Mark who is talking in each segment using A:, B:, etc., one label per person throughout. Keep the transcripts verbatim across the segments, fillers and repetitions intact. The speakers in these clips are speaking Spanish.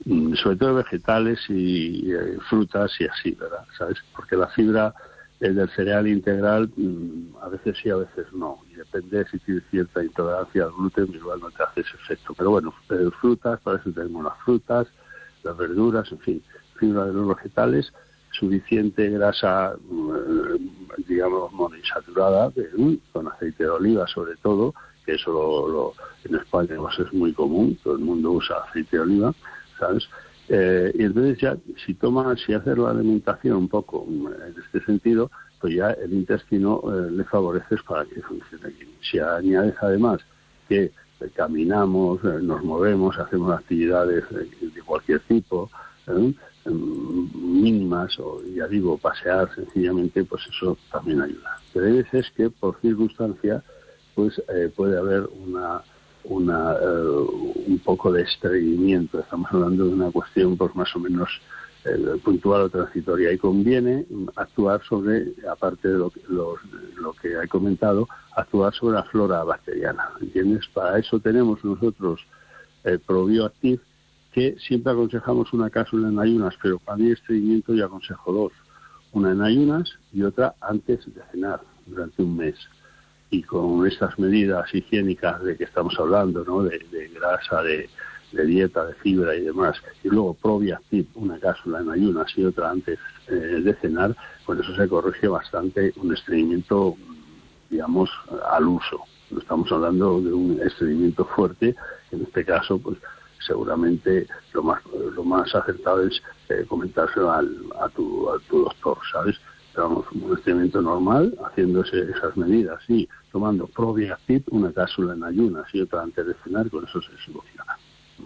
A: sobre todo vegetales y eh, frutas y así, ¿verdad? ¿Sabes? Porque la fibra eh, del cereal integral mmm, a veces sí, a veces no. Y depende si tienes cierta intolerancia al gluten, igual no te hace ese efecto. Pero bueno, eh, frutas, para eso tenemos las frutas, las verduras, en fin, fibra de los vegetales, suficiente grasa, eh, digamos, monoinsaturada, eh, con aceite de oliva sobre todo, que eso lo, lo, en España pues, es muy común, todo el mundo usa aceite de oliva, ¿sabes? Eh, y entonces ya, si tomas, si haces la alimentación un poco en este sentido, pues ya el intestino eh, le favoreces para que funcione bien. Si añades además que eh, caminamos, eh, nos movemos, hacemos actividades de, de cualquier tipo, ¿eh? mínimas, o ya digo, pasear sencillamente, pues eso también ayuda. Pero hay veces que por circunstancia, pues eh, puede haber una una uh, un poco de estreñimiento. Estamos hablando de una cuestión pues más o menos eh, puntual o transitoria, y conviene actuar sobre, aparte de lo que, lo, lo que he comentado, actuar sobre la flora bacteriana, ¿entiendes? Para eso tenemos nosotros eh, ProBioActive, que siempre aconsejamos una cápsula en ayunas, pero cuando hay estreñimiento yo aconsejo dos, una en ayunas y otra antes de cenar, durante un mes. Y con estas medidas higiénicas de que estamos hablando, ¿no? De, de grasa, de, de dieta, de fibra y demás, y luego ProBioActive, una cápsula en ayunas y otra antes eh, de cenar, con eso se corrige bastante un estreñimiento, digamos, al uso. No estamos hablando de un estreñimiento fuerte, en este caso, pues seguramente lo más lo más acertado es eh, comentárselo al, a, tu, a tu doctor, ¿sabes? Vamos, un estreñimiento normal, haciéndose esas medidas y tomando ProBioActive, una cápsula en ayunas y otra antes de cenar, con eso se soluciona.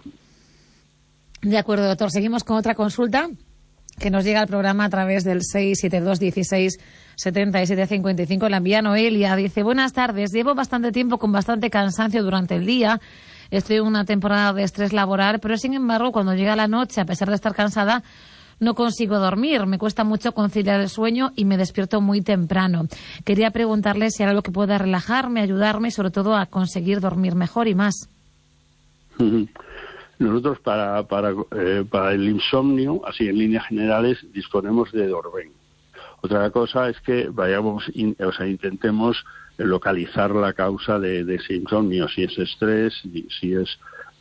B: De acuerdo, doctor. Seguimos con otra consulta que nos llega al programa a través del seis siete dos, dieciséis, setenta y siete cincuenta y cinco. La envía Noelia. Dice, buenas tardes. Llevo bastante tiempo con bastante cansancio durante el día. Estoy en una temporada de estrés laboral, pero sin embargo, cuando llega la noche, a pesar de estar cansada, no consigo dormir, me cuesta mucho conciliar el sueño y me despierto muy temprano. Quería preguntarle si era algo que pueda relajarme, ayudarme y sobre todo a conseguir dormir mejor y más.
A: Nosotros para para eh, para el insomnio, así en líneas generales, disponemos de Dorben. Otra cosa es que vayamos, in, o sea, intentemos localizar la causa de, de ese insomnio, si es estrés, si es,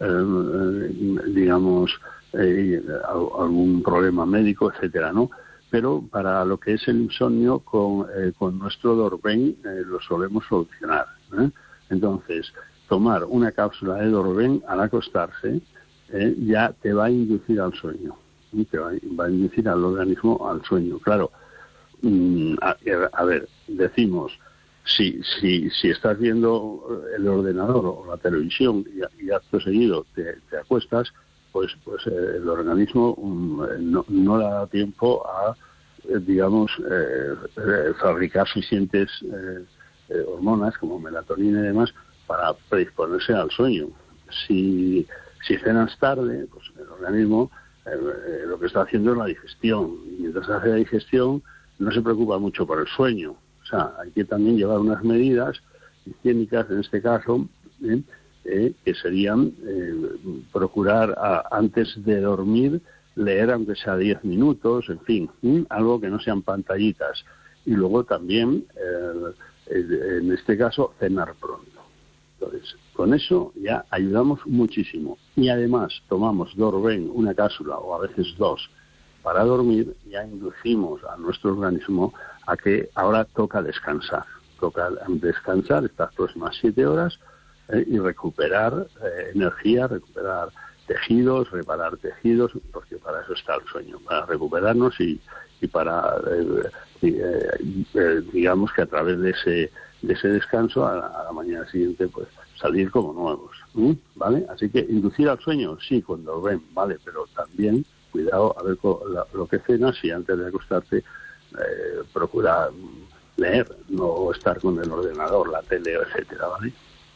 A: eh, digamos, Eh, algún problema médico, etcétera, ¿no? Pero para lo que es el insomnio, con, eh, con nuestro Dorben eh, lo solemos solucionar, ¿eh? Entonces, tomar una cápsula de Dorben al acostarse eh, ya te va a inducir al sueño, ¿sí? Te va, va a inducir al organismo al sueño. Claro, mmm, a, a ver, decimos, si si si estás viendo el ordenador o la televisión y, y acto seguido te, te acuestas, pues pues eh, el organismo um, no, no le da tiempo a, eh, digamos, eh, eh, fabricar suficientes eh, eh, hormonas como melatonina y demás para predisponerse al sueño. Si, si cenas tarde, pues el organismo eh, eh, lo que está haciendo es la digestión, y mientras hace la digestión no se preocupa mucho por el sueño. O sea, hay que también llevar unas medidas higiénicas, en este caso, ¿eh? Eh, que serían eh, procurar a, antes de dormir leer aunque sea diez minutos, en fin, ¿eh? Algo que no sean pantallitas, y luego también eh, eh, en este caso cenar pronto. Entonces, con eso ya ayudamos muchísimo, y además tomamos Dorben, una cápsula o a veces dos para dormir, ya inducimos a nuestro organismo a que ahora toca descansar, toca descansar estas próximas siete horas Eh, y recuperar eh, energía, recuperar tejidos, reparar tejidos, porque para eso está el sueño, para recuperarnos y, y para, eh, eh, eh, digamos que a través de ese de ese descanso, a la, a la mañana siguiente, pues salir como nuevos, ¿sí? ¿Vale? Así que inducir al sueño, sí, cuando ven, vale, pero también cuidado a ver con la, lo que cenas, y antes de acostarte eh, procura leer, no estar con el ordenador, la tele, etcétera, ¿vale?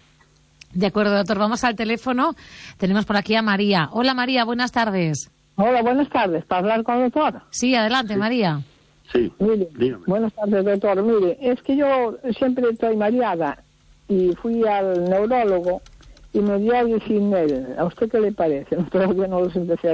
B: De acuerdo, doctor. Vamos al teléfono. Tenemos por aquí a María. Hola, María, buenas tardes.
C: Hola, buenas tardes. ¿Para hablar con el doctor?
B: Sí, adelante, sí. María.
A: Sí,
C: mire,
A: dígame.
C: Buenas tardes, doctor. Mire, es que yo siempre estoy mareada y fui al neurólogo y me dio Allicin. ¿A usted qué le parece? Todavía no los empecé a